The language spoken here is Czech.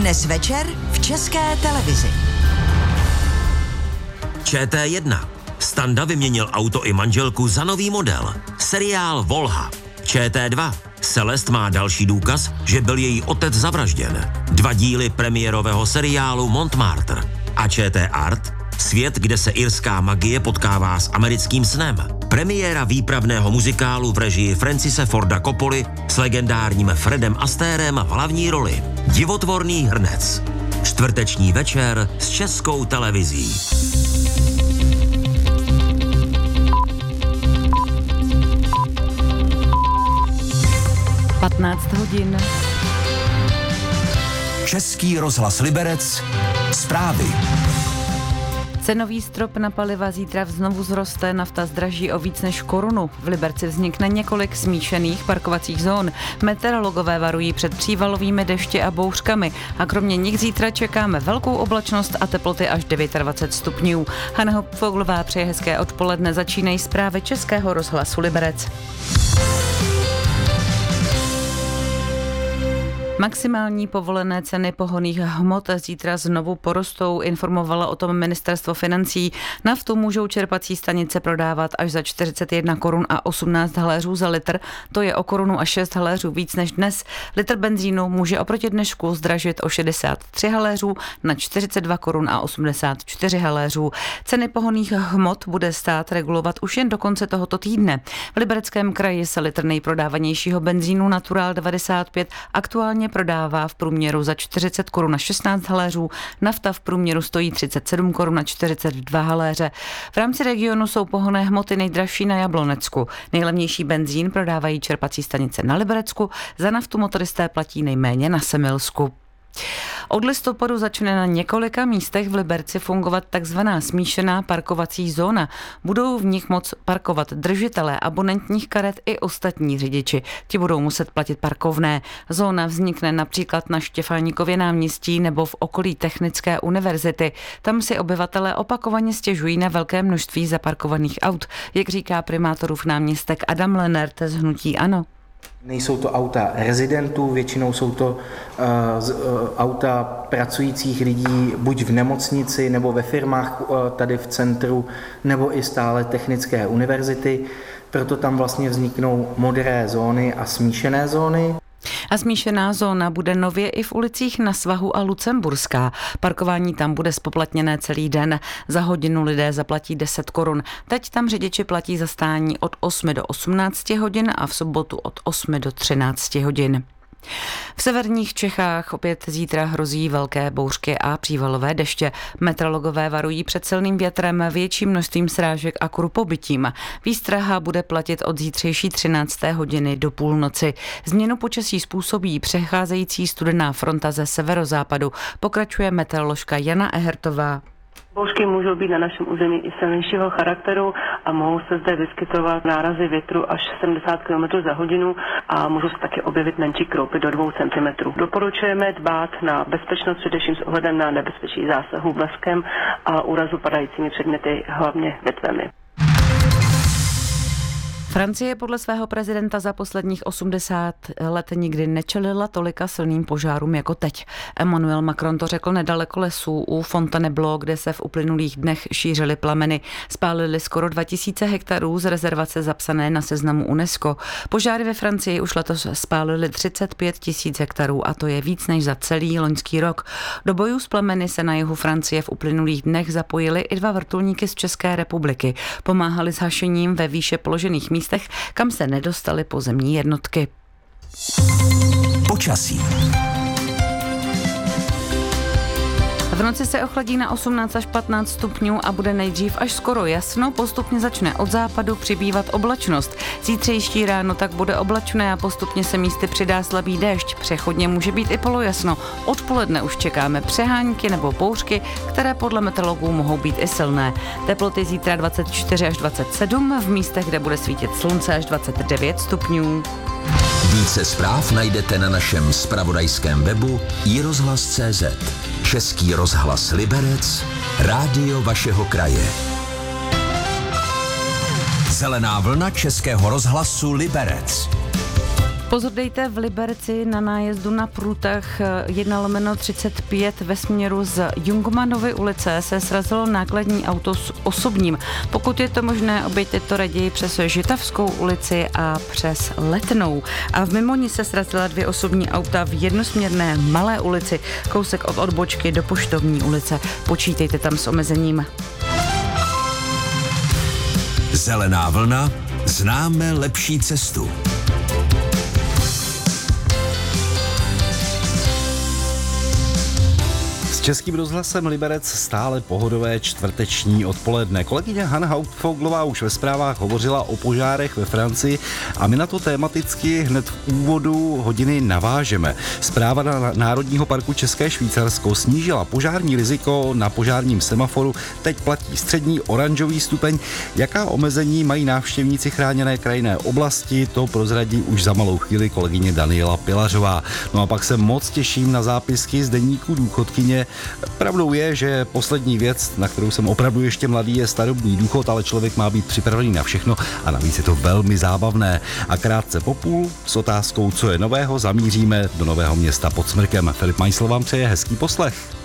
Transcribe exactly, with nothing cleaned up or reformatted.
Dnes večer v České televizi. Č T jedna. Standa vyměnil auto i manželku za nový model. Seriál Volha. Č T dva. Celest má další důkaz, že byl její otec zavražděn. Dva díly premiérového seriálu Montmartre. A Č T Art. Svět, kde se irská magie potkává s americkým snem. Premiéra výpravného muzikálu v režii Francise Forda Coppoli s legendárním Fredem Astérem v hlavní roli. Divotvorný hrnec. Čtvrteční večer s Českou televizí. patnáct hodin. Český rozhlas Liberec. Zprávy. Cenový strop na paliva zítra znovu zroste, nafta zdraží o víc než korunu. V Liberci vznikne několik smíšených parkovacích zón. Meteorologové varují před přívalovými dešti a bouřkami a kromě nich zítra čekáme velkou oblačnost a teploty až dvacet devět stupňů. Hana Foglová přeje hezké odpoledne, začínají zprávy Českého rozhlasu Liberec. Maximální povolené ceny pohonných hmot zítra znovu porostou, informovalo o tom ministerstvo financí. Naftu můžou čerpací stanice prodávat až za čtyřicet jedna korun a osmnáct haléřů za litr, to je o korunu a šest haléřů víc než dnes. Litr benzínu může oproti dnešku zdražit o šedesát tři haléřů na čtyřicet dva korun a osmdesát čtyři haléřů. Ceny pohonných hmot bude stát regulovat už jen do konce tohoto týdne. V Libereckém kraji se litr nejprodávanějšího benzínu Natural devadesát pět aktuálně prodává v průměru za čtyřicet korun na šestnáct haléřů, nafta v průměru stojí třicet sedm korun na čtyřicet dva haléře. V rámci regionu jsou pohonné hmoty nejdražší na Jablonecku. Nejlevnější benzín prodávají čerpací stanice na Liberecku, za naftu motoristé platí nejméně na Semilsku. Od listopadu začne na několika místech v Liberci fungovat takzvaná smíšená parkovací zóna. Budou v nich moc parkovat držitelé abonentních karet i ostatní řidiči. Ti budou muset platit parkovné. Zóna vznikne například na Štěfánikově náměstí nebo v okolí Technické univerzity. Tam si obyvatelé opakovaně stěžují na velké množství zaparkovaných aut, jak říká primátorův náměstek Adam Lenert z hnutí ANO. Nejsou to auta rezidentů, většinou jsou to uh, z, uh, auta pracujících lidí buď v nemocnici nebo ve firmách uh, tady v centru, nebo i stále Technické univerzity. Proto tam vlastně vzniknou modré zóny a smíšené zóny. A smíšená zóna bude nově i v ulicích Na Svahu a Lucemburská. Parkování tam bude spoplatněné celý den. Za hodinu lidé zaplatí deset korun. Teď tam řidiči platí za stání od osmi do osmnácti hodin a v sobotu od osmi do třinácti hodin. V severních Čechách opět zítra hrozí velké bouřky a přívalové deště. Meteorologové varují před silným větrem, větším množstvím srážek a krupobytím. Výstraha bude platit od zítřejší třinácté hodiny do půlnoci. Změnu počasí způsobí přecházející studená fronta ze severozápadu, pokračuje meteoroložka Jana Ehertová. Bouřky můžou být na našem území i silnějšího charakteru a mohou se zde vyskytovat nárazy větru až sedmdesát kilometrů za hodinu a můžou se taky objevit menší kroupy do dvou centimetrů. Doporučujeme dbát na bezpečnost především s ohledem na nebezpečí zásahu bleskem a úrazu padajícími předměty, hlavně větvemi. Francie podle svého prezidenta za posledních osmdesát let nikdy nečelila tolika silným požárům jako teď. Emmanuel Macron to řekl nedaleko lesů u Fontainebleau, kde se v uplynulých dnech šířily plameny. Spálili skoro dva tisíce hektarů z rezervace zapsané na seznamu UNESCO. Požáry ve Francii už letos spálili třicet pět tisíc hektarů a to je víc než za celý loňský rok. Do bojů s plameny se na jihu Francie v uplynulých dnech zapojili i dva vrtulníky z České republiky. Pomáhali s hašením ve výše položených místech, kam se nedostaly pozemní jednotky. Počasí. V noci se ochladí na osmnáct až patnáct stupňů a bude nejdřív až skoro jasno, postupně začne od západu přibývat oblačnost. Zítřejší ráno tak bude oblačné a postupně se místy přidá slabý déšť. Přechodně může být i polojasno. Odpoledne už čekáme přehánky nebo bouřky, které podle meteorologů mohou být i silné. Teploty zítra dvacet čtyři až dvacet sedm, v místech, kde bude svítit slunce, až dvacet devět stupňů. Více zpráv najdete na našem zpravodajském webu i rozhlas tečka cé zet. Český rozhlas Liberec, rádio vašeho kraje. Zelená vlna Českého rozhlasu Liberec. Pozor dejte v Liberci na nájezdu na průtah jedna lomeno třicet pět ve směru z Jungmanovy ulice se srazilo nákladní auto s osobním. Pokud je to možné, obejďte to raději přes Žitavskou ulici a přes Letnou. A v Mimoni se srazila dvě osobní auta v jednosměrné Malé ulici, kousek od odbočky do Poštovní ulice. Počítejte tam s omezením. Zelená vlna, známe lepší cestu. S Českým rozhlasem Liberec stále pohodové čtvrteční odpoledne. Kolegyně Hana Hautfoglová už ve zprávách hovořila o požárech ve Francii a my na to tematicky hned v úvodu hodiny navážeme. Správa na Národního parku České Švýcarsko snížila požární riziko na požárním semaforu. Teď platí střední oranžový stupeň. Jaká omezení mají návštěvníci chráněné krajinné oblasti, to prozradí už za malou chvíli kolegyně Daniela Pilařová. No a pak se moc těším na zápisky z deníku důchodkyně. Pravdou je, že poslední věc, na kterou jsem opravdu ještě mladý, je starobní důchod, ale člověk má být připravený na všechno a navíc je to velmi zábavné. A krátce po půl s otázkou, co je nového, zamíříme do Nového Města pod Smrkem. Filip Majsl vám přeje hezký poslech.